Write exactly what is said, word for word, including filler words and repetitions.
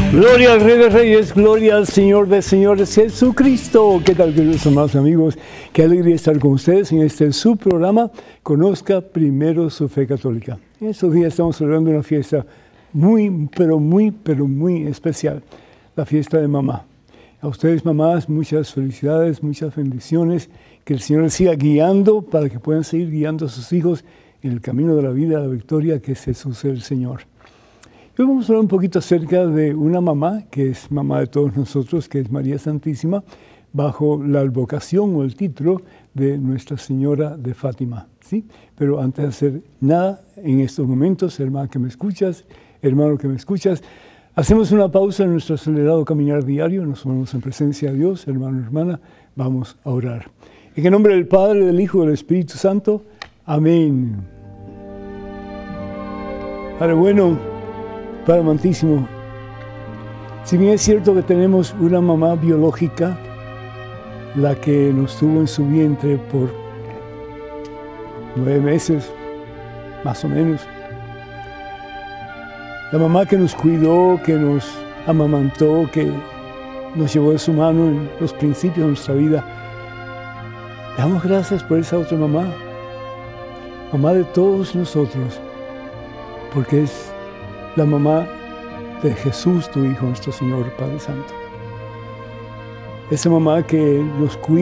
Gloria al Rey de Reyes, gloria al Señor de Señores, Jesucristo. ¿Qué tal, queridos amados amigos? Qué alegría estar con ustedes en este su programa, Conozca Primero su Fe Católica. En estos días estamos celebrando una fiesta muy, pero muy, pero muy especial, la fiesta de mamá. A ustedes, mamás, muchas felicidades, muchas bendiciones, que el Señor les siga guiando para que puedan seguir guiando a sus hijos en el camino de la vida, la victoria, que es Jesús el Señor. Hoy vamos a hablar un poquito acerca de una mamá, que es mamá de todos nosotros, que es María Santísima, bajo la advocación o el título de Nuestra Señora de Fátima, ¿sí? Pero antes de hacer nada en estos momentos, hermana que me escuchas, hermano que me escuchas, hacemos una pausa en nuestro acelerado caminar diario, nos ponemos en presencia de Dios, hermano y hermana, vamos a orar. En el nombre del Padre, del Hijo y del Espíritu Santo, amén. Padre bueno, Padre amantísimo, si bien es cierto que tenemos una mamá biológica, la que nos tuvo en su vientre por nueve meses, más o menos, la mamá que nos cuidó, que nos amamantó, que nos llevó de su mano en los principios de nuestra vida, damos gracias por esa otra mamá, mamá de todos nosotros, porque es la mamá de Jesús, tu Hijo, nuestro Señor, Padre Santo. Esa mamá que nos cuida.